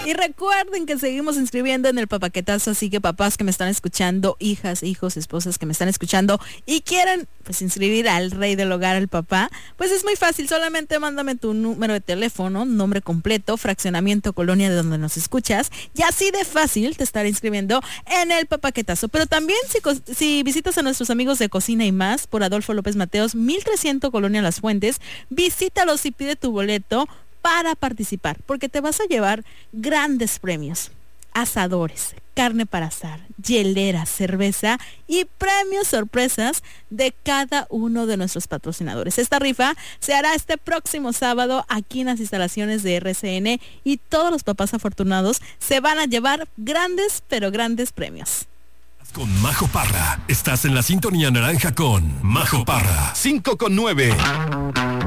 Y recuerden que seguimos inscribiendo en el papaquetazo, así que papás que me están escuchando, hijas, hijos, esposas que me están escuchando y quieren pues inscribir al rey del hogar, al papá, pues es muy fácil, solamente mándame tu número de teléfono, nombre completo, fraccionamiento, colonia de donde nos escuchas, y así de fácil te estaré inscribiendo en el papaquetazo. Pero también si visitas a nuestros amigos de Cocina y Más por Adolfo López Mateos, 1300 Colonia Las Fuentes, visítalos y pide tu boleto para participar, porque te vas a llevar grandes premios: asadores, carne para asar, hieleras, cerveza y premios sorpresas de cada uno de nuestros patrocinadores. Esta rifa se hará este próximo sábado aquí en las instalaciones de RCN y todos los papás afortunados se van a llevar grandes, pero grandes premios. Con Majo Parra, estás en la sintonía naranja con Majo Parra. 5:09.